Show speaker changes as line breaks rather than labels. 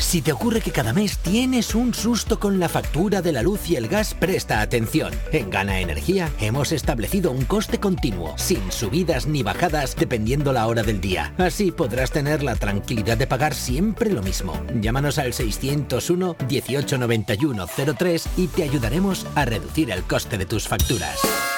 Si te ocurre que cada mes tienes un susto con la factura de la luz y el gas, presta atención. En Gana Energía hemos establecido un coste continuo, sin subidas ni bajadas dependiendo la hora del día. Así podrás tener la tranquilidad de pagar siempre lo mismo. Llámanos al 601 18 91 03 y te ayudaremos a reducir el coste de tus facturas.